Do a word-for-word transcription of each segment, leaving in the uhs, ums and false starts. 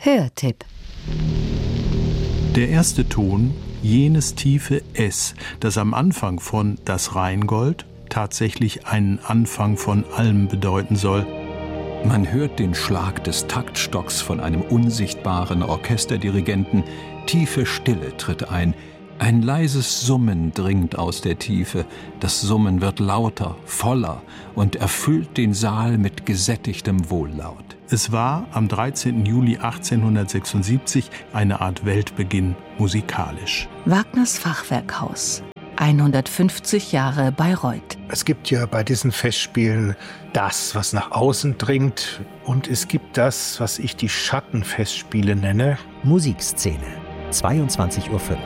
Hörtipp. Der erste Ton, jenes tiefe S, das am Anfang von Das Rheingold tatsächlich einen Anfang von allem bedeuten soll. Man hört den Schlag des Taktstocks von einem unsichtbaren Orchesterdirigenten. Tiefe Stille tritt ein. Ein leises Summen dringt aus der Tiefe. Das Summen wird lauter, voller und erfüllt den Saal mit gesättigtem Wohllaut. Es war am dreizehnten Juli achtzehnhundertsechsundsiebzig eine Art Weltbeginn musikalisch. Wagners Fachwerkhaus. hundertfünfzig Jahre Bayreuth. Es gibt ja bei diesen Festspielen das, was nach außen dringt, und es gibt das, was ich die Schattenfestspiele nenne. Musikszene, zweiundzwanzig Uhr fünf.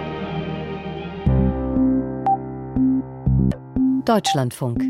Deutschlandfunk.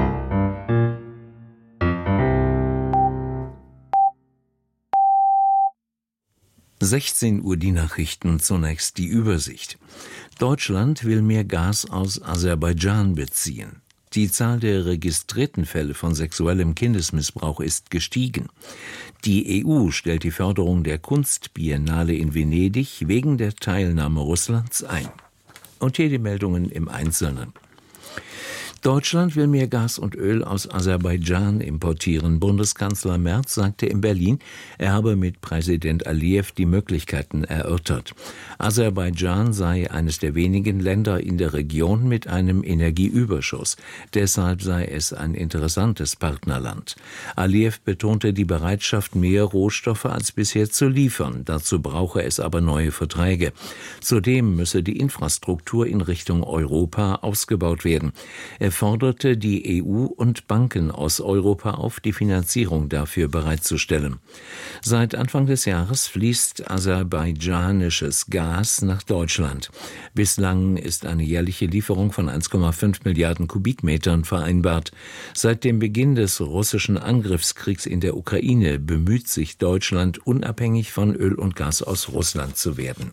sechzehn Uhr die Nachrichten, zunächst die Übersicht. Deutschland will mehr Gas aus Aserbaidschan beziehen. Die Zahl der registrierten Fälle von sexuellem Kindesmissbrauch ist gestiegen. Die E U stellt die Förderung der Kunstbiennale in Venedig wegen der Teilnahme Russlands ein. Und hier die Meldungen im Einzelnen. Deutschland will mehr Gas und Öl aus Aserbaidschan importieren. Bundeskanzler Merz sagte in Berlin, er habe mit Präsident Aliyev die Möglichkeiten erörtert. Aserbaidschan sei eines der wenigen Länder in der Region mit einem Energieüberschuss. Deshalb sei es ein interessantes Partnerland. Aliyev betonte die Bereitschaft, mehr Rohstoffe als bisher zu liefern. Dazu brauche es aber neue Verträge. Zudem müsse die Infrastruktur in Richtung Europa ausgebaut werden. Er forderte die E U und Banken aus Europa auf, die Finanzierung dafür bereitzustellen. Seit Anfang des Jahres fließt aserbaidschanisches Gas nach Deutschland. Bislang ist eine jährliche Lieferung von eins Komma fünf Milliarden Kubikmetern vereinbart. Seit dem Beginn des russischen Angriffskriegs in der Ukraine bemüht sich Deutschland, unabhängig von Öl und Gas aus Russland zu werden.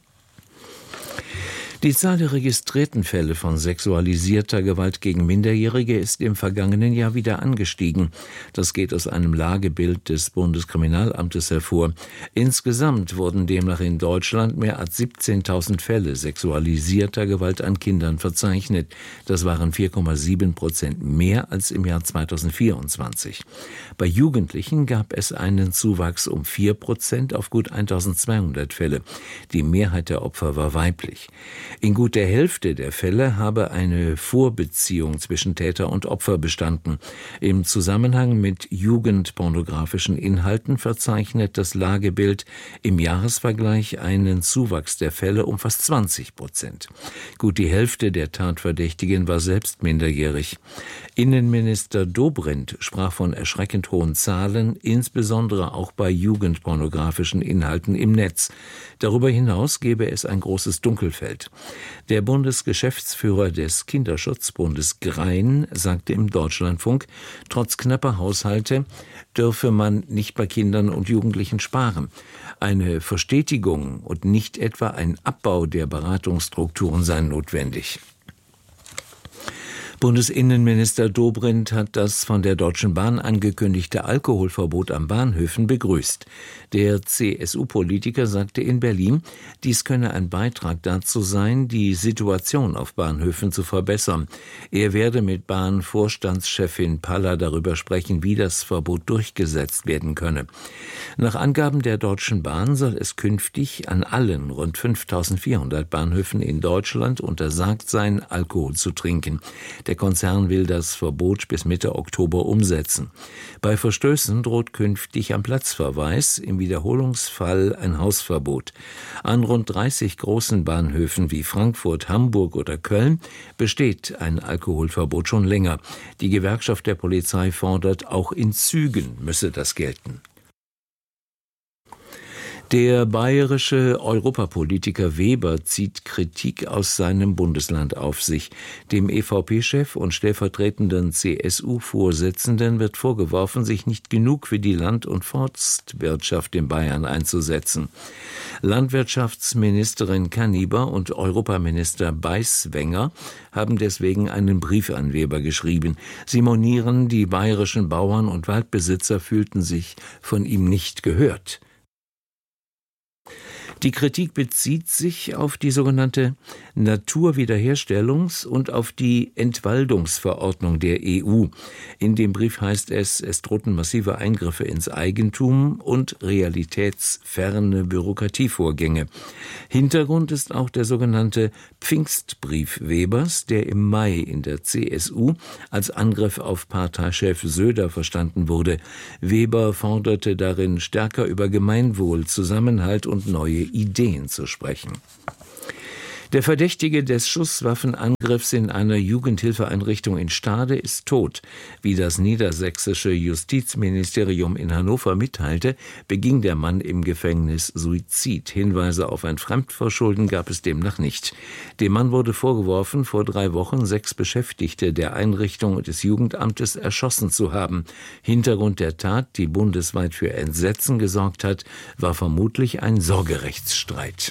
Die Zahl der registrierten Fälle von sexualisierter Gewalt gegen Minderjährige ist im vergangenen Jahr wieder angestiegen. Das geht aus einem Lagebild des Bundeskriminalamtes hervor. Insgesamt wurden demnach in Deutschland mehr als siebzehntausend Fälle sexualisierter Gewalt an Kindern verzeichnet. Das waren vier Komma sieben Prozent mehr als im Jahr zweitausendvierundzwanzig. Bei Jugendlichen gab es einen Zuwachs um vier Prozent auf gut eintausendzweihundert Fälle. Die Mehrheit der Opfer war weiblich. In gut der Hälfte der Fälle habe eine Vorbeziehung zwischen Täter und Opfer bestanden. Im Zusammenhang mit jugendpornografischen Inhalten verzeichnet das Lagebild im Jahresvergleich einen Zuwachs der Fälle um fast zwanzig Prozent. Gut die Hälfte der Tatverdächtigen war selbst minderjährig. Innenminister Dobrindt sprach von erschreckend hohen Zahlen, insbesondere auch bei jugendpornografischen Inhalten im Netz. Darüber hinaus gebe es ein großes Dunkelfeld. Der Bundesgeschäftsführer des Kinderschutzbundes Grein sagte im Deutschlandfunk, trotz knapper Haushalte dürfe man nicht bei Kindern und Jugendlichen sparen. Eine Verstetigung und nicht etwa ein Abbau der Beratungsstrukturen sei notwendig. Bundesinnenminister Dobrindt hat das von der Deutschen Bahn angekündigte Alkoholverbot an Bahnhöfen begrüßt. Der C S U-Politiker sagte in Berlin, dies könne ein Beitrag dazu sein, die Situation auf Bahnhöfen zu verbessern. Er werde mit Bahnvorstandschefin Paller darüber sprechen, wie das Verbot durchgesetzt werden könne. Nach Angaben der Deutschen Bahn soll es künftig an allen rund fünftausendvierhundert Bahnhöfen in Deutschland untersagt sein, Alkohol zu trinken. Der Konzern will das Verbot bis Mitte Oktober umsetzen. Bei Verstößen droht künftig ein Platzverweis, im Wiederholungsfall ein Hausverbot. An rund dreißig großen Bahnhöfen wie Frankfurt, Hamburg oder Köln besteht ein Alkoholverbot schon länger. Die Gewerkschaft der Polizei fordert, auch in Zügen müsse das gelten. Der bayerische Europapolitiker Weber zieht Kritik aus seinem Bundesland auf sich. Dem E V P-Chef und stellvertretenden C S U-Vorsitzenden wird vorgeworfen, sich nicht genug für die Land- und Forstwirtschaft in Bayern einzusetzen. Landwirtschaftsministerin Kaniber und Europaminister Beiswenger haben deswegen einen Brief an Weber geschrieben. Sie monieren, die bayerischen Bauern und Waldbesitzer fühlten sich von ihm nicht gehört. Die Kritik bezieht sich auf die sogenannte Naturwiederherstellungs- und auf die Entwaldungsverordnung der E U. In dem Brief heißt es, es drohten massive Eingriffe ins Eigentum und realitätsferne Bürokratievorgänge. Hintergrund ist auch der sogenannte Pfingstbrief Webers, der im Mai in der C S U als Angriff auf Parteichef Söder verstanden wurde. Weber forderte darin, stärker über Gemeinwohl, Zusammenhalt und neue Ideen zu sprechen. Der Verdächtige des Schusswaffenangriffs in einer Jugendhilfeeinrichtung in Stade ist tot. Wie das niedersächsische Justizministerium in Hannover mitteilte, beging der Mann im Gefängnis Suizid. Hinweise auf ein Fremdverschulden gab es demnach nicht. Dem Mann wurde vorgeworfen, vor drei Wochen sechs Beschäftigte der Einrichtung und des Jugendamtes erschossen zu haben. Hintergrund der Tat, die bundesweit für Entsetzen gesorgt hat, war vermutlich ein Sorgerechtsstreit.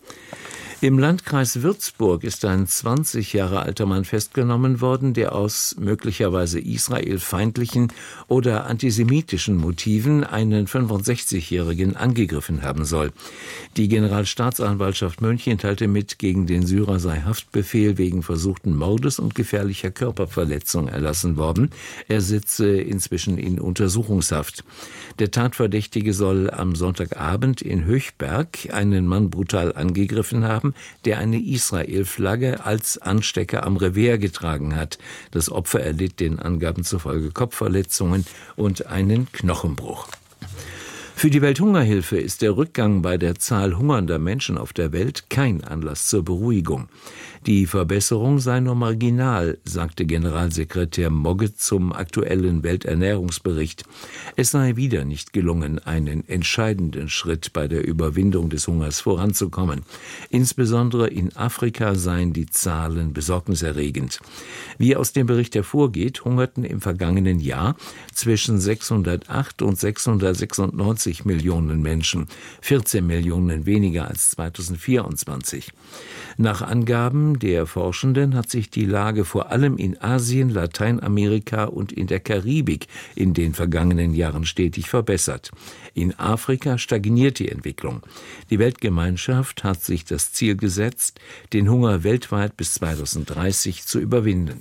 Im Landkreis Würzburg ist ein zwanzig Jahre alter Mann festgenommen worden, der aus möglicherweise israelfeindlichen oder antisemitischen Motiven einen fünfundsechzigjährigen angegriffen haben soll. Die Generalstaatsanwaltschaft München teilte mit, gegen den Syrer sei Haftbefehl wegen versuchten Mordes und gefährlicher Körperverletzung erlassen worden. Er sitze inzwischen in Untersuchungshaft. Der Tatverdächtige soll am Sonntagabend in Höchberg einen Mann brutal angegriffen haben, der eine Israel-Flagge als Anstecker am Revers getragen hat. Das Opfer erlitt den Angaben zufolge Kopfverletzungen und einen Knochenbruch. Für die Welthungerhilfe ist der Rückgang bei der Zahl hungernder Menschen auf der Welt kein Anlass zur Beruhigung. Die Verbesserung sei nur marginal, sagte Generalsekretär Mogge zum aktuellen Welternährungsbericht. Es sei wieder nicht gelungen, einen entscheidenden Schritt bei der Überwindung des Hungers voranzukommen. Insbesondere in Afrika seien die Zahlen besorgniserregend. Wie aus dem Bericht hervorgeht, hungerten im vergangenen Jahr zwischen sechshundertacht und sechshundertsechsundneunzig Millionen Menschen, vierzehn Millionen weniger als zweitausendvierundzwanzig. Nach Angaben der Forschenden hat sich die Lage vor allem in Asien, Lateinamerika und in der Karibik in den vergangenen Jahren stetig verbessert. In Afrika stagniert die Entwicklung. Die Weltgemeinschaft hat sich das Ziel gesetzt, den Hunger weltweit bis zweitausenddreißig zu überwinden.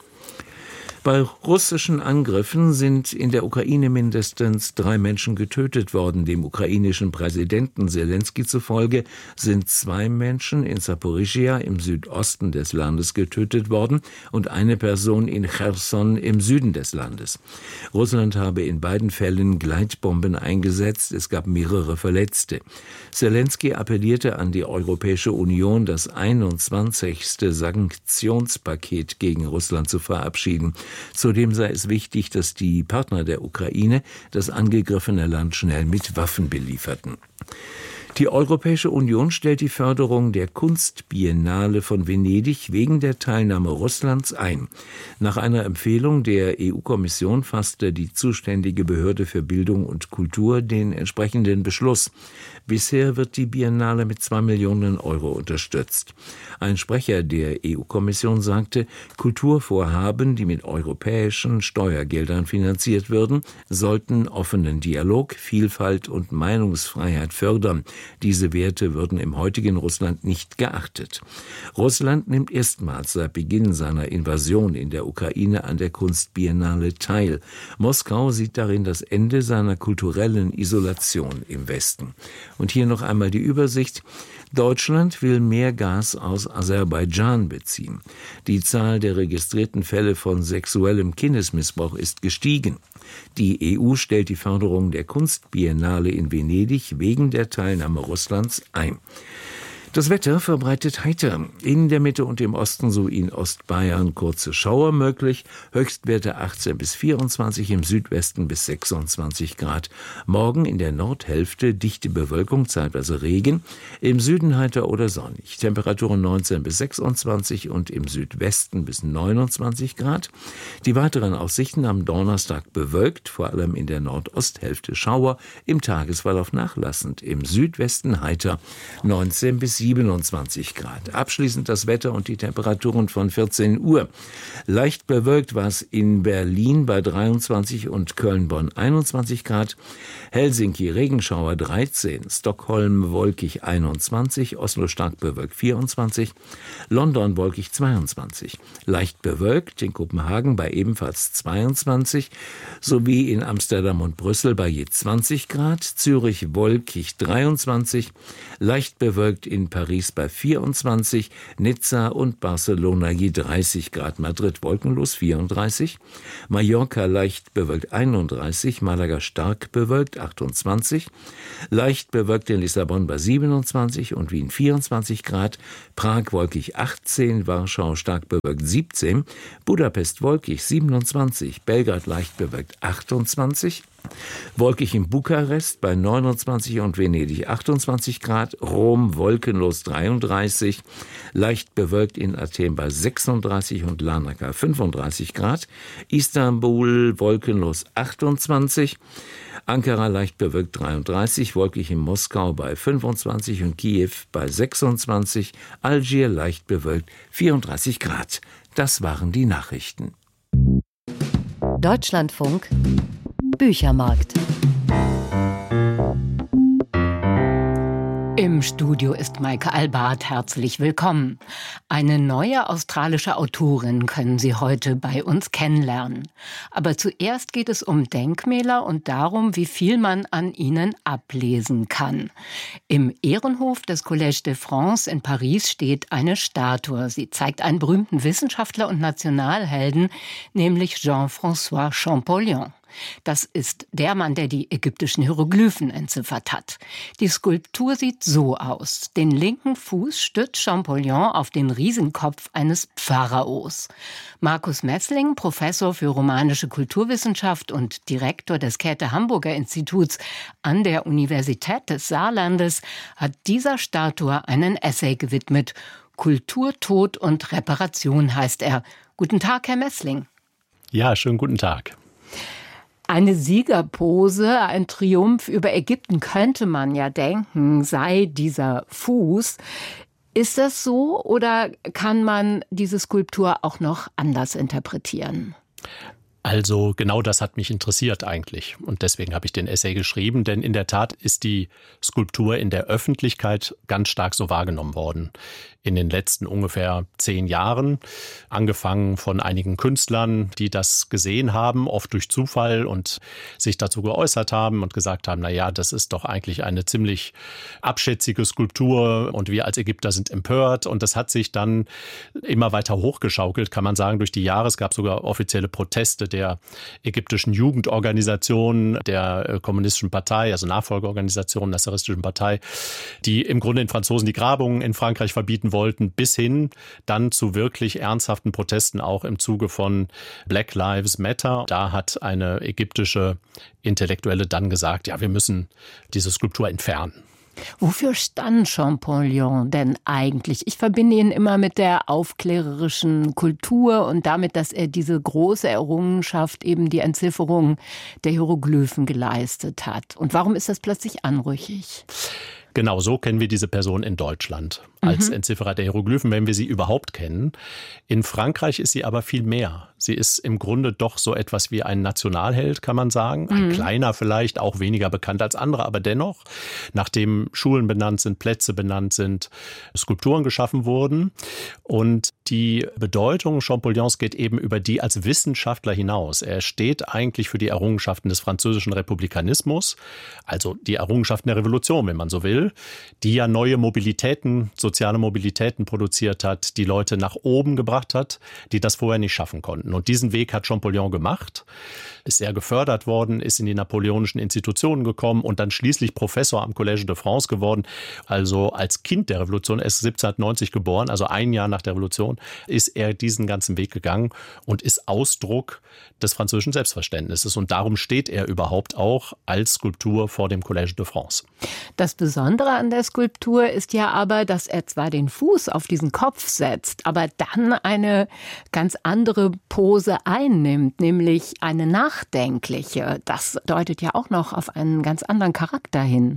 Bei russischen Angriffen sind in der Ukraine mindestens drei Menschen getötet worden. Dem ukrainischen Präsidenten Selenskyj zufolge sind zwei Menschen in Saporischschja im Südosten des Landes getötet worden und eine Person in Cherson im Süden des Landes. Russland habe in beiden Fällen Gleitbomben eingesetzt. Es gab mehrere Verletzte. Selenskyj appellierte an die Europäische Union, das einundzwanzigste Sanktionspaket gegen Russland zu verabschieden. Zudem sei es wichtig, dass die Partner der Ukraine das angegriffene Land schnell mit Waffen belieferten. Die Europäische Union stellt die Förderung der Kunstbiennale von Venedig wegen der Teilnahme Russlands ein. Nach einer Empfehlung der E U-Kommission fasste die zuständige Behörde für Bildung und Kultur den entsprechenden Beschluss. Bisher wird die Biennale mit zwei Millionen Euro unterstützt. Ein Sprecher der E U-Kommission sagte, Kulturvorhaben, die mit europäischen Steuergeldern finanziert würden, sollten offenen Dialog, Vielfalt und Meinungsfreiheit fördern. Diese Werte würden im heutigen Russland nicht geachtet. Russland nimmt erstmals seit Beginn seiner Invasion in der Ukraine an der Kunstbiennale teil. Moskau sieht darin das Ende seiner kulturellen Isolation im Westen. Und hier noch einmal die Übersicht. Deutschland will mehr Gas aus Aserbaidschan beziehen. Die Zahl der registrierten Fälle von sexuellem Kindesmissbrauch ist gestiegen. Die E U stellt die Förderung der Kunstbiennale in Venedig wegen der Teilnahme Russlands ein. Das Wetter verbreitet heiter. In der Mitte und im Osten sowie in Ostbayern kurze Schauer möglich. Höchstwerte achtzehn bis vierundzwanzig, im Südwesten bis sechsundzwanzig Grad. Morgen in der Nordhälfte dichte Bewölkung, zeitweise Regen. Im Süden heiter oder sonnig. Temperaturen neunzehn bis sechsundzwanzig und im Südwesten bis neunundzwanzig Grad. Die weiteren Aussichten am Donnerstag bewölkt, vor allem in der Nordosthälfte Schauer. Im Tagesverlauf nachlassend. Im Südwesten heiter neunzehn bis siebenundzwanzig Grad. Abschließend das Wetter und die Temperaturen von vierzehn Uhr. Leicht bewölkt war es in Berlin bei dreiundzwanzig und Köln-Bonn einundzwanzig Grad. Helsinki Regenschauer dreizehn, Stockholm wolkig einundzwanzig, Oslo stark bewölkt vierundzwanzig, London wolkig zweiundzwanzig. Leicht bewölkt in Kopenhagen bei ebenfalls zweiundzwanzig, sowie in Amsterdam und Brüssel bei je zwanzig Grad, Zürich wolkig dreiundzwanzig, leicht bewölkt in Paris bei vierundzwanzig, Nizza und Barcelona je dreißig Grad, Madrid wolkenlos vierunddreißig, Mallorca leicht bewölkt einunddreißig, Malaga stark bewölkt achtundzwanzig, leicht bewölkt in Lissabon bei siebenundzwanzig und Wien vierundzwanzig Grad, Prag wolkig achtzehn, Warschau stark bewölkt siebzehn, Budapest wolkig siebenundzwanzig, Belgrad leicht bewölkt achtundzwanzig, wolkig in Bukarest bei neunundzwanzig und Venedig achtundzwanzig Grad, Rom wolkenlos dreiunddreißig, leicht bewölkt in Athen bei sechsunddreißig und Larnaca fünfunddreißig Grad, Istanbul wolkenlos achtundzwanzig, Ankara leicht bewölkt dreiunddreißig, wolkig in Moskau bei fünfundzwanzig und Kiew bei sechsundzwanzig, Algier leicht bewölkt vierunddreißig Grad. Das waren die Nachrichten. Deutschlandfunk Büchermarkt. Im Studio ist Maike Albart. Herzlich willkommen. Eine neue australische Autorin können Sie heute bei uns kennenlernen. Aber zuerst geht es um Denkmäler und darum, wie viel man an ihnen ablesen kann. Im Ehrenhof des Collège de France in Paris steht eine Statue. Sie zeigt einen berühmten Wissenschaftler und Nationalhelden, nämlich Jean-François Champollion. Das ist der Mann, der die ägyptischen Hieroglyphen entziffert hat. Die Skulptur sieht so aus. Den linken Fuß stützt Champollion auf den Riesenkopf eines Pharaos. Markus Messling, Professor für romanische Kulturwissenschaft und Direktor des Käthe-Hamburger Instituts an der Universität des Saarlandes, hat dieser Statue einen Essay gewidmet. Kultur, Tod und Reparation heißt er. Guten Tag, Herr Messling. Ja, schönen guten Tag. Eine Siegerpose, ein Triumph über Ägypten könnte man ja denken, sei dieser Fuß. Ist das so oder kann man diese Skulptur auch noch anders interpretieren? Also genau das hat mich interessiert eigentlich und deswegen habe ich den Essay geschrieben, denn in der Tat ist die Skulptur in der Öffentlichkeit ganz stark so wahrgenommen worden. In den letzten ungefähr zehn Jahren, angefangen von einigen Künstlern, die das gesehen haben, oft durch Zufall und sich dazu geäußert haben und gesagt haben, na ja, das ist doch eigentlich eine ziemlich abschätzige Skulptur und wir als Ägypter sind empört und das hat sich dann immer weiter hochgeschaukelt, kann man sagen, durch die Jahre. Es gab sogar offizielle Proteste der ägyptischen Jugendorganisation, der kommunistischen Partei, also Nachfolgeorganisation der nasseristischen Partei, die im Grunde den Franzosen die Grabungen in Frankreich verbieten wollten, bis hin dann zu wirklich ernsthaften Protesten auch im Zuge von Black Lives Matter. Da hat eine ägyptische Intellektuelle dann gesagt, ja, wir müssen diese Skulptur entfernen. Wofür stand Champollion denn eigentlich? Ich verbinde ihn immer mit der aufklärerischen Kultur und damit, dass er diese große Errungenschaft, eben die Entzifferung der Hieroglyphen geleistet hat. Und warum ist das plötzlich anrüchig? Genau, so kennen wir diese Person in Deutschland als mhm. Entzifferer der Hieroglyphen, wenn wir sie überhaupt kennen. In Frankreich ist sie aber viel mehr. Sie ist im Grunde doch so etwas wie ein Nationalheld, kann man sagen. Ein mhm. kleiner vielleicht, auch weniger bekannt als andere, aber dennoch, nachdem Schulen benannt sind, Plätze benannt sind, Skulpturen geschaffen wurden. Und die Bedeutung Champollions geht eben über die als Wissenschaftler hinaus. Er steht eigentlich für die Errungenschaften des französischen Republikanismus, also die Errungenschaften der Revolution, wenn man so will, die ja neue Mobilitäten, soziale Mobilitäten produziert hat, die Leute nach oben gebracht hat, die das vorher nicht schaffen konnten. Und diesen Weg hat Champollion gemacht, ist sehr gefördert worden, ist in die napoleonischen Institutionen gekommen und dann schließlich Professor am Collège de France geworden. Also als Kind der Revolution, er ist siebzehnhundertneunzig geboren, also ein Jahr nach der Revolution, ist er diesen ganzen Weg gegangen und ist Ausdruck des französischen Selbstverständnisses. Und darum steht er überhaupt auch als Skulptur vor dem Collège de France. Das Besondere an der Skulptur ist ja aber, dass er zwar den Fuß auf diesen Kopf setzt, aber dann eine ganz andere Pose einnimmt, nämlich eine nachdenkliche. Das deutet ja auch noch auf einen ganz anderen Charakter hin.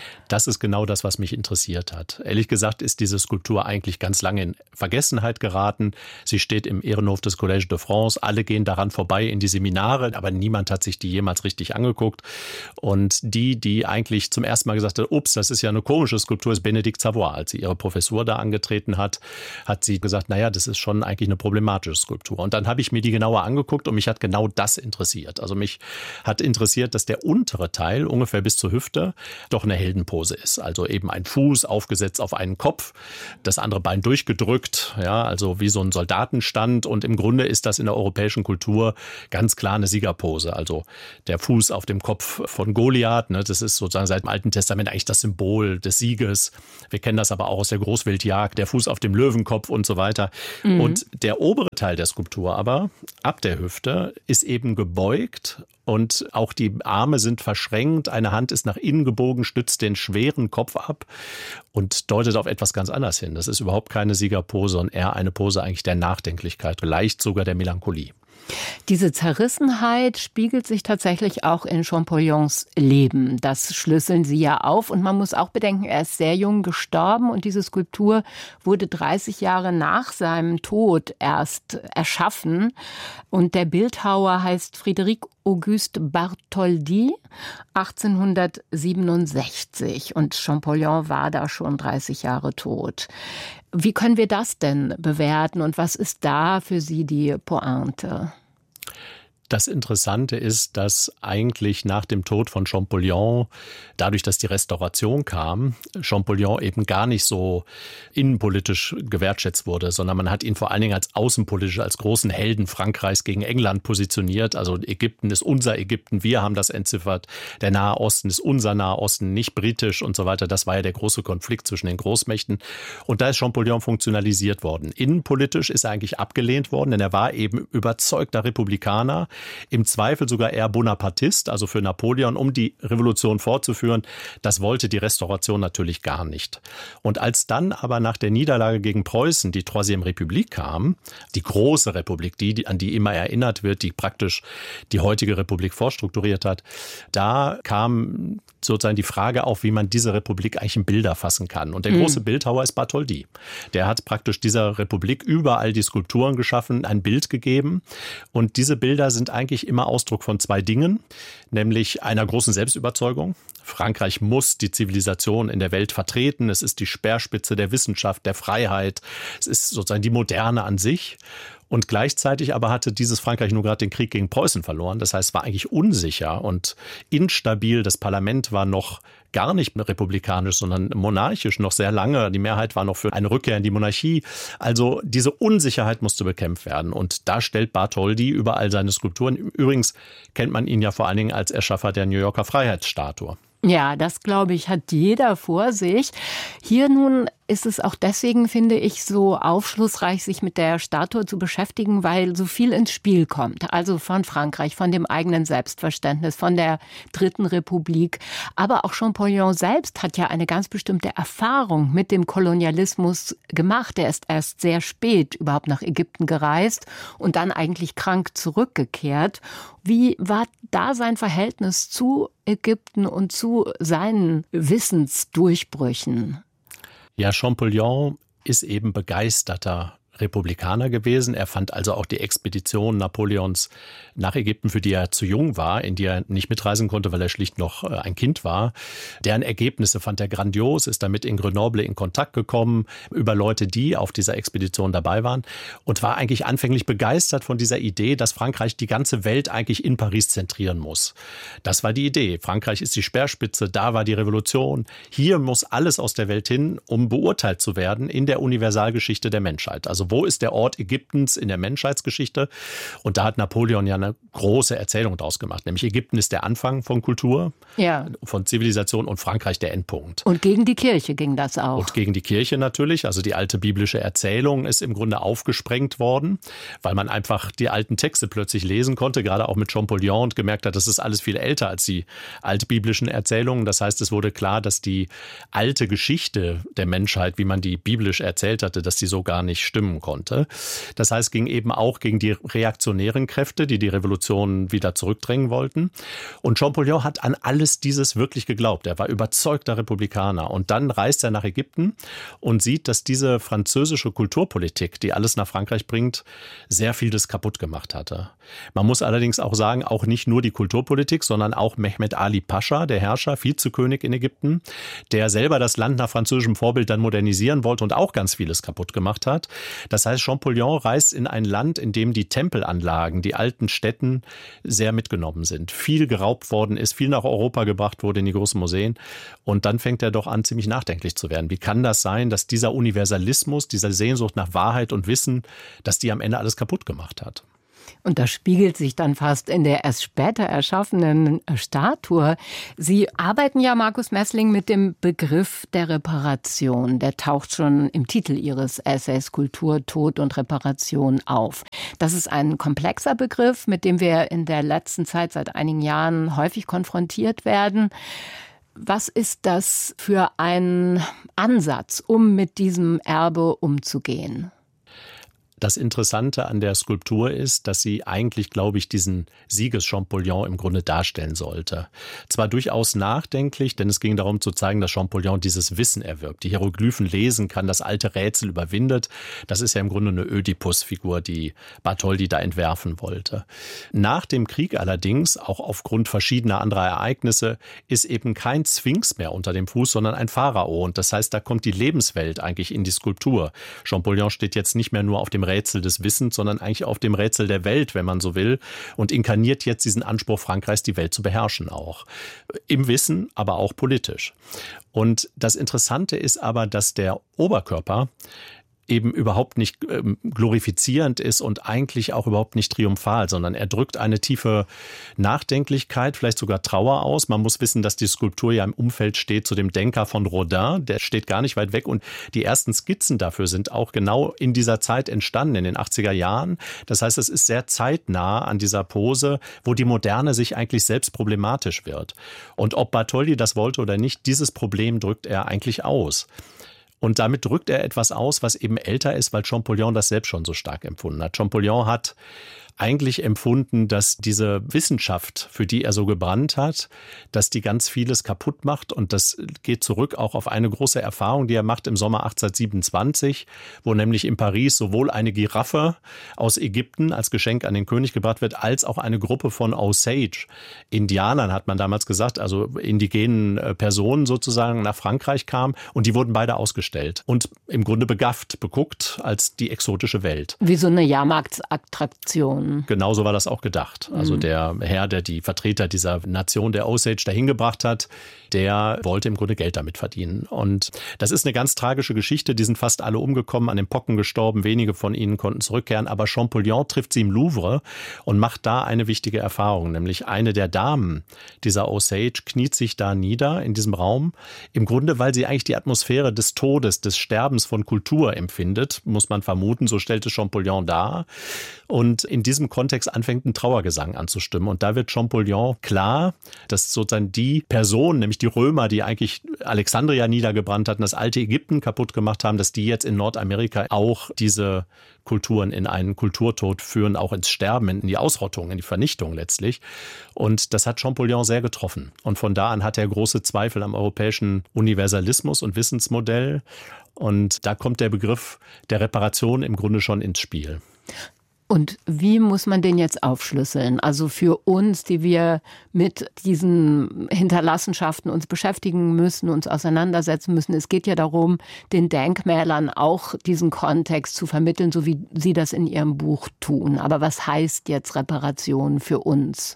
Das ist genau das, was mich interessiert hat. Ehrlich gesagt ist diese Skulptur eigentlich ganz lange in Vergessenheit geraten. Sie steht im Ehrenhof des Collège de France. Alle gehen daran vorbei in die Seminare, aber niemand hat sich die jemals richtig angeguckt. Und die, die eigentlich zum ersten Mal gesagt hat, ups, das ist ja eine komische Skulptur, ist Bénédicte Savoy. Als sie ihre Professur da angetreten hat, hat sie gesagt, naja, das ist schon eigentlich eine problematische Skulptur. Und dann habe ich mir die genauer angeguckt und mich hat genau das interessiert. Also mich hat interessiert, dass der untere Teil, ungefähr bis zur Hüfte, doch eine Heldenpose ist. Also eben ein Fuß aufgesetzt auf einen Kopf, das andere Bein durchgedrückt, ja, also wie so ein Soldatenstand. Und im Grunde ist das in der europäischen Kultur ganz klar eine Siegerpose. Also der Fuß auf dem Kopf von Goliath, ne, das ist sozusagen seit dem Alten Testament eigentlich das Symbol des Sieges. Wir kennen das aber auch aus der Großwildjagd, der Fuß auf dem Löwenkopf und so weiter. Mhm. Und der obere Teil der Skulptur aber, ab der Hüfte, ist eben gebeugt. Und auch die Arme sind verschränkt, eine Hand ist nach innen gebogen, stützt den schweren Kopf ab und deutet auf etwas ganz anderes hin. Das ist überhaupt keine Siegerpose, sondern eher eine Pose eigentlich der Nachdenklichkeit, vielleicht sogar der Melancholie. Diese Zerrissenheit spiegelt sich tatsächlich auch in Champollion's Leben. Das schlüsseln Sie ja auf. Und man muss auch bedenken, er ist sehr jung gestorben und diese Skulptur wurde dreißig Jahre nach seinem Tod erst erschaffen. Und der Bildhauer heißt Frédéric Auguste Bartholdi, achtzehnhundertsiebenundsechzig. Und Champollion war da schon dreißig Jahre tot. Wie können wir das denn bewerten und was ist da für Sie die Pointe? Das Interessante ist, dass eigentlich nach dem Tod von Champollion, dadurch, dass die Restauration kam, Champollion eben gar nicht so innenpolitisch gewertschätzt wurde, sondern man hat ihn vor allen Dingen als außenpolitisch, als großen Helden Frankreichs gegen England positioniert. Also Ägypten ist unser Ägypten, wir haben das entziffert. Der Nahe Osten ist unser Nahe Osten, nicht britisch und so weiter. Das war ja der große Konflikt zwischen den Großmächten. Und da ist Champollion funktionalisiert worden. Innenpolitisch ist er eigentlich abgelehnt worden, denn er war eben überzeugter Republikaner. Im Zweifel sogar eher Bonapartist, also für Napoleon, um die Revolution fortzuführen. Das wollte die Restauration natürlich gar nicht. Und als dann aber nach der Niederlage gegen Preußen die Troisième République kam, die große Republik, die, an die immer erinnert wird, die praktisch die heutige Republik vorstrukturiert hat, da kam sozusagen die Frage auf, wie man diese Republik eigentlich in Bilder fassen kann. Und der mhm. große Bildhauer ist Bartholdi. Der hat praktisch dieser Republik überall die Skulpturen geschaffen, ein Bild gegeben. Und diese Bilder sind eigentlich immer Ausdruck von zwei Dingen, nämlich einer großen Selbstüberzeugung. Frankreich muss die Zivilisation in der Welt vertreten. Es ist die Speerspitze der Wissenschaft, der Freiheit. Es ist sozusagen die Moderne an sich. Und gleichzeitig aber hatte dieses Frankreich nur gerade den Krieg gegen Preußen verloren. Das heißt, es war eigentlich unsicher und instabil. Das Parlament war noch gar nicht republikanisch, sondern monarchisch noch sehr lange. Die Mehrheit war noch für eine Rückkehr in die Monarchie. Also diese Unsicherheit musste bekämpft werden. Und da stellt Bartholdi überall seine Skulpturen. Übrigens kennt man ihn ja vor allen Dingen als Erschaffer der New Yorker Freiheitsstatue. Ja, das, glaube ich, hat jeder vor sich. Hier nun ist es auch deswegen, finde ich, so aufschlussreich, sich mit der Statue zu beschäftigen, weil so viel ins Spiel kommt. Also von Frankreich, von dem eigenen Selbstverständnis, von der Dritten Republik. Aber auch Champollion selbst hat ja eine ganz bestimmte Erfahrung mit dem Kolonialismus gemacht. Er ist erst sehr spät überhaupt nach Ägypten gereist und dann eigentlich krank zurückgekehrt. Wie war da sein Verhältnis zu Ägypten und zu seinen Wissensdurchbrüchen? Ja, Champollion ist eben begeisterter Republikaner gewesen. Er fand also auch die Expedition Napoleons nach Ägypten, für die er zu jung war, in die er nicht mitreisen konnte, weil er schlicht noch ein Kind war. Deren Ergebnisse fand er grandios, ist damit in Grenoble in Kontakt gekommen über Leute, die auf dieser Expedition dabei waren und war eigentlich anfänglich begeistert von dieser Idee, dass Frankreich die ganze Welt eigentlich in Paris zentrieren muss. Das war die Idee. Frankreich ist die Speerspitze, da war die Revolution. Hier muss alles aus der Welt hin, um beurteilt zu werden in der Universalgeschichte der Menschheit. Also wo ist der Ort Ägyptens in der Menschheitsgeschichte? Und da hat Napoleon ja eine große Erzählung daraus gemacht. Nämlich Ägypten ist der Anfang von Kultur, ja. von Zivilisation und Frankreich der Endpunkt. Und gegen die Kirche ging das auch. Und gegen die Kirche natürlich. Also die alte biblische Erzählung ist im Grunde aufgesprengt worden, weil man einfach die alten Texte plötzlich lesen konnte, gerade auch mit Champollion, und gemerkt hat, das ist alles viel älter als die altbiblischen Erzählungen. Das heißt, es wurde klar, dass die alte Geschichte der Menschheit, wie man die biblisch erzählt hatte, dass die so gar nicht stimmen machen konnte. Das heißt, ging eben auch gegen die reaktionären Kräfte, die die Revolution wieder zurückdrängen wollten. Und Champollion hat an alles dieses wirklich geglaubt. Er war überzeugter Republikaner. Und dann reist er nach Ägypten und sieht, dass diese französische Kulturpolitik, die alles nach Frankreich bringt, sehr vieles kaputt gemacht hatte. Man muss allerdings auch sagen, auch nicht nur die Kulturpolitik, sondern auch Mehmed Ali Pascha, der Herrscher, Vizekönig in Ägypten, der selber das Land nach französischem Vorbild dann modernisieren wollte und auch ganz vieles kaputt gemacht hat. Das heißt, Champollion reist in ein Land, in dem die Tempelanlagen, die alten Stätten sehr mitgenommen sind. Viel geraubt worden ist, viel nach Europa gebracht wurde in die großen Museen. Und dann fängt er doch an, ziemlich nachdenklich zu werden. Wie kann das sein, dass dieser Universalismus, diese Sehnsucht nach Wahrheit und Wissen, dass die am Ende alles kaputt gemacht hat? Und das spiegelt sich dann fast in der erst später erschaffenen Statue. Sie arbeiten ja, Markus Messling, mit dem Begriff der Reparation. Der taucht schon im Titel Ihres Essays Kultur, Tod und Reparation auf. Das ist ein komplexer Begriff, mit dem wir in der letzten Zeit seit einigen Jahren häufig konfrontiert werden. Was ist das für ein Ansatz, um mit diesem Erbe umzugehen? Das Interessante an der Skulptur ist, dass sie eigentlich, glaube ich, diesen Sieges-Champollion im Grunde darstellen sollte. Zwar durchaus nachdenklich, denn es ging darum zu zeigen, dass Champollion dieses Wissen erwirbt, die Hieroglyphen lesen kann, das alte Rätsel überwindet. Das ist ja im Grunde eine Ödipus-Figur, die Bartholdy da entwerfen wollte. Nach dem Krieg allerdings, auch aufgrund verschiedener anderer Ereignisse, ist eben kein Sphinx mehr unter dem Fuß, sondern ein Pharao. Und das heißt, da kommt die Lebenswelt eigentlich in die Skulptur. Champollion steht jetzt nicht mehr nur auf dem Rätsel des Wissens, sondern eigentlich auf dem Rätsel der Welt, wenn man so will, und inkarniert jetzt diesen Anspruch Frankreichs, die Welt zu beherrschen auch. Im Wissen, aber auch politisch. Und das Interessante ist aber, dass der Oberkörper eben überhaupt nicht ähm, glorifizierend ist und eigentlich auch überhaupt nicht triumphal, sondern er drückt eine tiefe Nachdenklichkeit, vielleicht sogar Trauer aus. Man muss wissen, dass die Skulptur ja im Umfeld steht zu dem Denker von Rodin, der steht gar nicht weit weg und die ersten Skizzen dafür sind auch genau in dieser Zeit entstanden, in den achtziger Jahren. Das heißt, es ist sehr zeitnah an dieser Pose, wo die Moderne sich eigentlich selbst problematisch wird. Und ob Bartholdy das wollte oder nicht, dieses Problem drückt er eigentlich aus. Und damit drückt er etwas aus, was eben älter ist, weil Champollion das selbst schon so stark empfunden hat. Champollion hat eigentlich empfunden, dass diese Wissenschaft, für die er so gebrannt hat, dass die ganz vieles kaputt macht. Und das geht zurück auch auf eine große Erfahrung, die er macht im Sommer achtzehnhundertsiebenundzwanzig, wo nämlich in Paris sowohl eine Giraffe aus Ägypten als Geschenk an den König gebracht wird, als auch eine Gruppe von Osage, Indianern, hat man damals gesagt, also indigenen Personen sozusagen nach Frankreich kam. Und die wurden beide ausgestellt und im Grunde begafft, beguckt als die exotische Welt. Wie so eine Jahrmarktsattraktion. Genauso war das auch gedacht. Also der Herr, der die Vertreter dieser Nation der Osage dahin gebracht hat, der wollte im Grunde Geld damit verdienen. Und das ist eine ganz tragische Geschichte. Die sind fast alle umgekommen, an den Pocken gestorben. Wenige von ihnen konnten zurückkehren. Aber Champollion trifft sie im Louvre und macht da eine wichtige Erfahrung. Nämlich eine der Damen dieser Osage kniet sich da nieder in diesem Raum. Im Grunde, weil sie eigentlich die Atmosphäre des Todes, des Sterbens von Kultur empfindet, muss man vermuten. So stellte Champollion dar. Und in diesem Kontext anfängt ein Trauergesang anzustimmen. Und da wird Champollion klar, dass sozusagen die Person, nämlich die Römer, die eigentlich Alexandria niedergebrannt hatten, das alte Ägypten kaputt gemacht haben, dass die jetzt in Nordamerika auch diese Kulturen in einen Kulturtod führen, auch ins Sterben, in die Ausrottung, in die Vernichtung letztlich. Und das hat Champollion sehr getroffen. Und von da an hat er große Zweifel am europäischen Universalismus und Wissensmodell. Und da kommt der Begriff der Reparation im Grunde schon ins Spiel. Und wie muss man den jetzt aufschlüsseln? Also für uns, die wir mit diesen Hinterlassenschaften uns beschäftigen müssen, uns auseinandersetzen müssen. Es geht ja darum, den Denkmälern auch diesen Kontext zu vermitteln, so wie Sie das in Ihrem Buch tun. Aber was heißt jetzt Reparation für uns?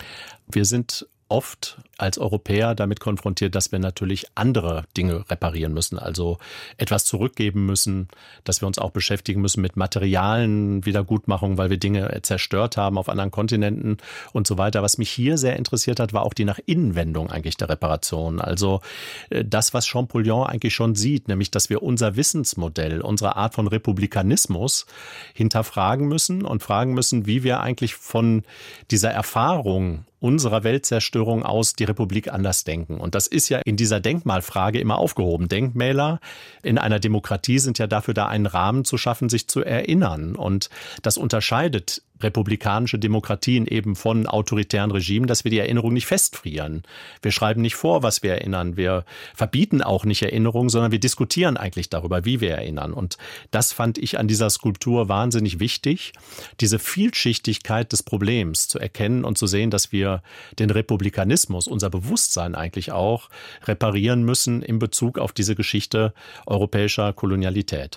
Wir sind oft als Europäer damit konfrontiert, dass wir natürlich andere Dinge reparieren müssen, also etwas zurückgeben müssen, dass wir uns auch beschäftigen müssen mit materialen Wiedergutmachung, weil wir Dinge zerstört haben auf anderen Kontinenten und so weiter. Was mich hier sehr interessiert hat, war auch die Nach-Innen-Wendung eigentlich der Reparation. Also das, was Champollion eigentlich schon sieht, nämlich, dass wir unser Wissensmodell, unsere Art von Republikanismus hinterfragen müssen und fragen müssen, wie wir eigentlich von dieser Erfahrung unserer Weltzerstörung aus die Republik anders denken. Und das ist ja in dieser Denkmalfrage immer aufgehoben. Denkmäler in einer Demokratie sind ja dafür da, einen Rahmen zu schaffen, sich zu erinnern. Und das unterscheidet republikanische Demokratien eben von autoritären Regimen, dass wir die Erinnerung nicht festfrieren. Wir schreiben nicht vor, was wir erinnern. Wir verbieten auch nicht Erinnerung, sondern wir diskutieren eigentlich darüber, wie wir erinnern. Und das fand ich an dieser Skulptur wahnsinnig wichtig, diese Vielschichtigkeit des Problems zu erkennen und zu sehen, dass wir den Republikanismus, unser Bewusstsein eigentlich auch, reparieren müssen in Bezug auf diese Geschichte europäischer Kolonialität.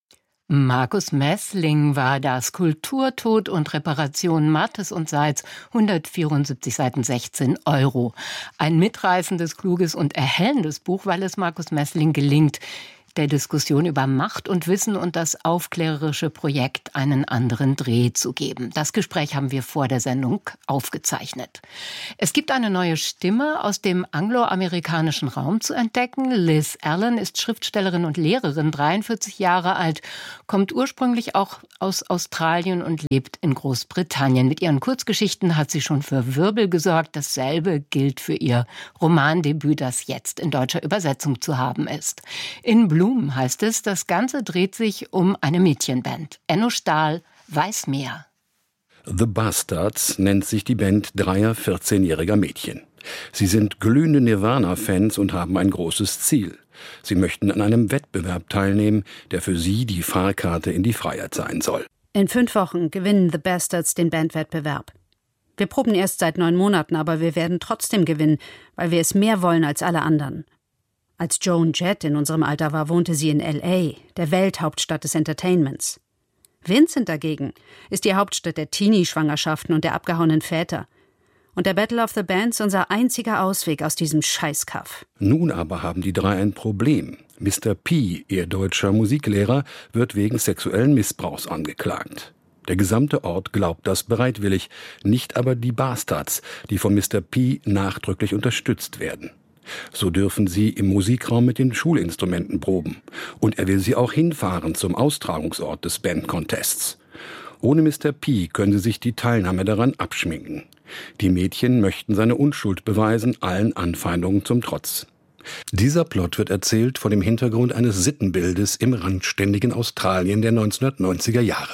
Markus Messling war das. Kulturtod und Reparation Mattes und Seitz, hundertvierundsiebzig Seiten, sechzehn Euro. Ein mitreißendes, kluges und erhellendes Buch, weil es Markus Messling gelingt, der Diskussion über Macht und Wissen und das aufklärerische Projekt einen anderen Dreh zu geben. Das Gespräch haben wir vor der Sendung aufgezeichnet. Es gibt eine neue Stimme aus dem angloamerikanischen Raum zu entdecken. Liz Allen ist Schriftstellerin und Lehrerin, dreiundvierzig Jahre alt, kommt ursprünglich auch aus Australien und lebt in Großbritannien. Mit ihren Kurzgeschichten hat sie schon für Wirbel gesorgt. Dasselbe gilt für ihr Romandebüt, das jetzt in deutscher Übersetzung zu haben ist. In Blumen heißt es, das Ganze dreht sich um eine Mädchenband. Enno Stahl weiß mehr. The Bastards nennt sich die Band dreier vierzehnjähriger Mädchen. Sie sind glühende Nirvana-Fans und haben ein großes Ziel. Sie möchten an einem Wettbewerb teilnehmen, der für sie die Fahrkarte in die Freiheit sein soll. In fünf Wochen gewinnen The Bastards den Bandwettbewerb. Wir proben erst seit neun Monaten, aber wir werden trotzdem gewinnen, weil wir es mehr wollen als alle anderen. Als Joan Jett in unserem Alter war, wohnte sie in L A, der Welthauptstadt des Entertainments. Vincent dagegen ist die Hauptstadt der Teenie-Schwangerschaften und der abgehauenen Väter. Und der Battle of the Bands unser einziger Ausweg aus diesem Scheißkaff. Nun aber haben die drei ein Problem. Mister P., ihr deutscher Musiklehrer, wird wegen sexuellen Missbrauchs angeklagt. Der gesamte Ort glaubt das bereitwillig, nicht aber die Bastards, die von Mister P. nachdrücklich unterstützt werden. So dürfen sie im Musikraum mit den Schulinstrumenten proben. Und er will sie auch hinfahren zum Austragungsort des Band-Contests. Ohne Mister P. können sie sich die Teilnahme daran abschminken. Die Mädchen möchten seine Unschuld beweisen, allen Anfeindungen zum Trotz. Dieser Plot wird erzählt vor dem Hintergrund eines Sittenbildes im randständigen Australien der neunzehnhundertneunziger Jahre.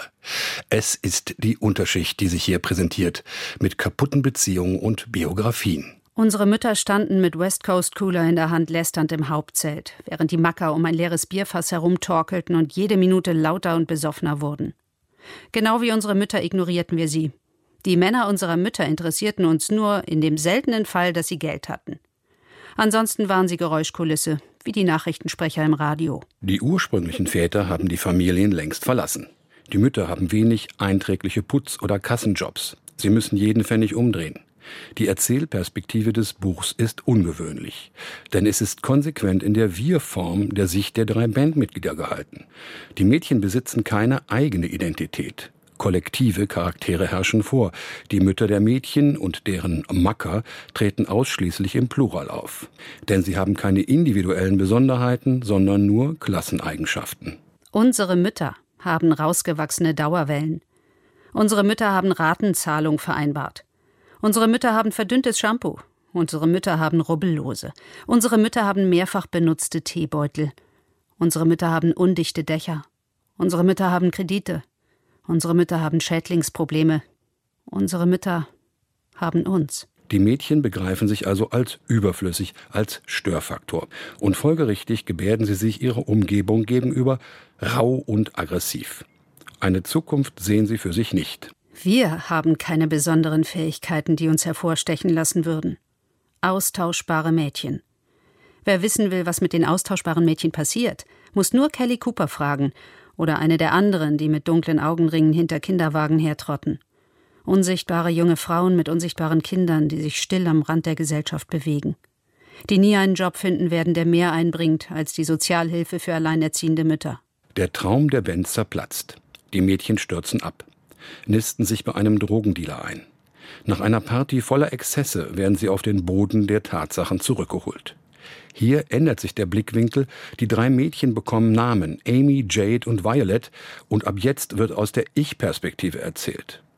Es ist die Unterschicht, die sich hier präsentiert, mit kaputten Beziehungen und Biografien. Unsere Mütter standen mit West Coast Cooler in der Hand lästernd im Hauptzelt, während die Macker um ein leeres Bierfass herumtorkelten und jede Minute lauter und besoffener wurden. Genau wie unsere Mütter ignorierten wir sie. Die Männer unserer Mütter interessierten uns nur in dem seltenen Fall, dass sie Geld hatten. Ansonsten waren sie Geräuschkulisse, wie die Nachrichtensprecher im Radio. Die ursprünglichen Väter haben die Familien längst verlassen. Die Mütter haben wenig einträgliche Putz- oder Kassenjobs. Sie müssen jeden Pfennig umdrehen. Die Erzählperspektive des Buchs ist ungewöhnlich, denn es ist konsequent in der Wir-Form der Sicht der drei Bandmitglieder gehalten. Die Mädchen besitzen keine eigene Identität. Kollektive Charaktere herrschen vor. Die Mütter der Mädchen und deren Macker treten ausschließlich im Plural auf. Denn sie haben keine individuellen Besonderheiten, sondern nur Klasseneigenschaften. Unsere Mütter haben rausgewachsene Dauerwellen. Unsere Mütter haben Ratenzahlung vereinbart. Unsere Mütter haben verdünntes Shampoo. Unsere Mütter haben Rubbellose. Unsere Mütter haben mehrfach benutzte Teebeutel. Unsere Mütter haben undichte Dächer. Unsere Mütter haben Kredite. Unsere Mütter haben Schädlingsprobleme. Unsere Mütter haben uns. Die Mädchen begreifen sich also als überflüssig, als Störfaktor. Und folgerichtig gebärden sie sich ihrer Umgebung gegenüber rau und aggressiv. Eine Zukunft sehen sie für sich nicht. Wir haben keine besonderen Fähigkeiten, die uns hervorstechen lassen würden. Austauschbare Mädchen. Wer wissen will, was mit den austauschbaren Mädchen passiert, muss nur Kelly Cooper fragen oder eine der anderen, die mit dunklen Augenringen hinter Kinderwagen hertrotten. Unsichtbare junge Frauen mit unsichtbaren Kindern, die sich still am Rand der Gesellschaft bewegen. Die nie einen Job finden werden, der mehr einbringt als die Sozialhilfe für alleinerziehende Mütter. Der Traum der Band zerplatzt. Die Mädchen stürzen ab, nisten sich bei einem Drogendealer ein. Nach einer Party voller Exzesse werden sie auf den Boden der Tatsachen zurückgeholt. Hier ändert sich der Blickwinkel, die drei Mädchen bekommen Namen, Amy, Jade und Violet, und ab jetzt wird aus der Ich-Perspektive erzählt.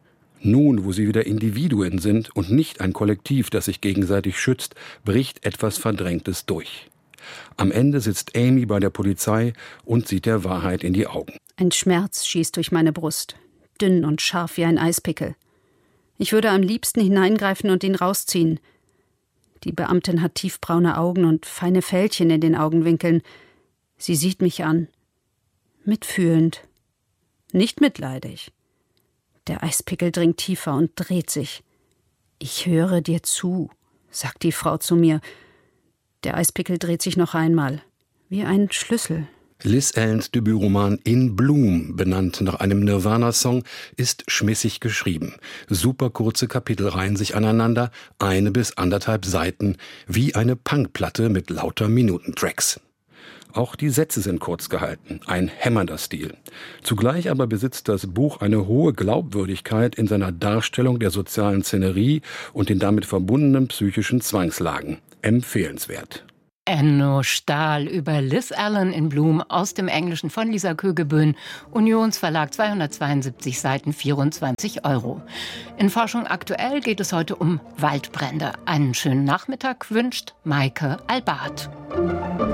Nun, wo sie wieder Individuen sind und nicht ein Kollektiv, das sich gegenseitig schützt, bricht etwas Verdrängtes durch. Am Ende sitzt Amy bei der Polizei und sieht der Wahrheit in die Augen. Ein Schmerz schießt durch meine Brust, dünn und scharf wie ein Eispickel. Ich würde am liebsten hineingreifen und ihn rausziehen. Die Beamtin hat tiefbraune Augen und feine Fältchen in den Augenwinkeln. Sie sieht mich an. Mitfühlend. Nicht mitleidig. Der Eispickel dringt tiefer und dreht sich. »Ich höre dir zu«, sagt die Frau zu mir. Der Eispickel dreht sich noch einmal, wie ein Schlüssel. Liz Allens Debütroman In Bloom, benannt nach einem Nirvana-Song, ist schmissig geschrieben. Super kurze Kapitel reihen sich aneinander, eine bis anderthalb Seiten, wie eine Punkplatte mit lauter Minutentracks. Auch die Sätze sind kurz gehalten, ein hämmernder Stil. Zugleich aber besitzt das Buch eine hohe Glaubwürdigkeit in seiner Darstellung der sozialen Szenerie und den damit verbundenen psychischen Zwangslagen. Empfehlenswert. Enno Stahl über Liz Allen in Bloom aus dem Englischen von Lisa Kögeböhn, Unionsverlag, zweihundertzweiundsiebzig Seiten, vierundzwanzig Euro. In Forschung aktuell geht es heute um Waldbrände. Einen schönen Nachmittag wünscht Maike Albart.